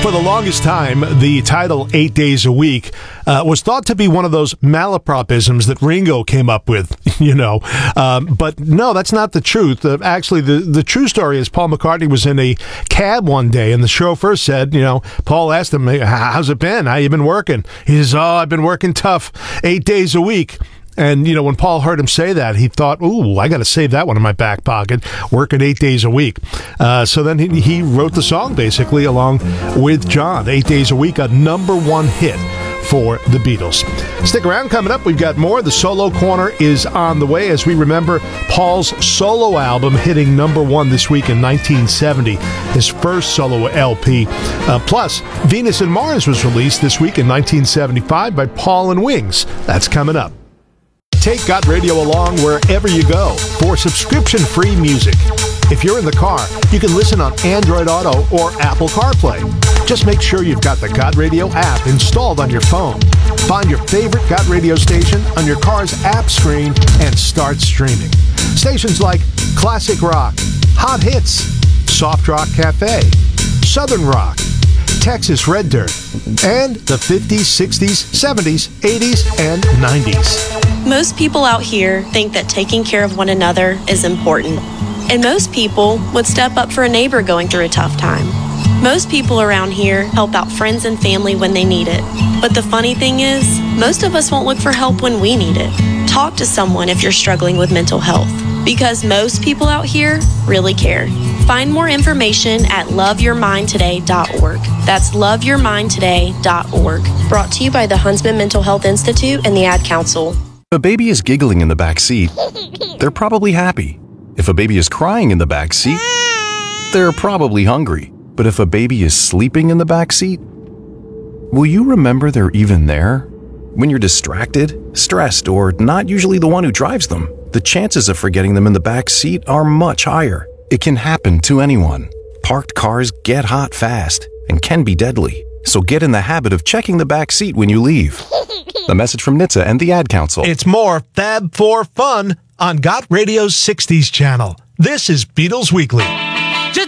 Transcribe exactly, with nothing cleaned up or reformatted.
For the longest time, the title Eight Days a Week uh, was thought to be one of those malapropisms that Ringo came up with, you know. Um, but no, that's not the truth. Uh, actually, the, the true story is Paul McCartney was in a cab one day, and the chauffeur said, you know, Paul asked him, how's it been? How you been working? He says, oh, I've been working tough, eight days a week. And, you know, when Paul heard him say that, he thought, ooh, I got to save that one in my back pocket, working eight days a week. Uh, so then he, he wrote the song, basically, along with John. Eight Days a Week, a number one hit for the Beatles. Stick around. Coming up, we've got more. The Solo Corner is on the way as we remember Paul's solo album hitting number one this week in nineteen seventy, his first solo L P. Uh, plus, Venus and Mars was released this week in nineteen seventy-five by Paul and Wings. That's coming up. Take Got Radio along wherever you go for subscription-free music. If you're in the car, you can listen on Android Auto or Apple CarPlay. Just make sure you've got the Got Radio app installed on your phone. Find your favorite Got Radio station on your car's app screen and start streaming. Stations like Classic Rock, Hot Hits, Soft Rock Cafe, Southern Rock, Texas Red Dirt, and the fifties, sixties, seventies, eighties, and nineties. Most people out here think that taking care of one another is important. And most people would step up for a neighbor going through a tough time. Most people around here help out friends and family when they need it. But the funny thing is, most of us won't look for help when we need it. Talk to someone if you're struggling with mental health, because most people out here really care. Find more information at love your mind today dot org. That's love your mind today dot org. Brought to you by the Huntsman Mental Health Institute and the Ad Council. If a baby is giggling in the back seat, they're probably happy. If a baby is crying in the back seat, they're probably hungry. But if a baby is sleeping in the back seat, will you remember they're even there? When you're distracted, stressed, or not usually the one who drives them, the chances of forgetting them in the back seat are much higher. It can happen to anyone. Parked cars get hot fast and can be deadly. So get in the habit of checking the back seat when you leave. A message from N H T S A and the Ad Council. It's more Fab Four fun on Got Radio's sixties channel. This is Beatles Weekly.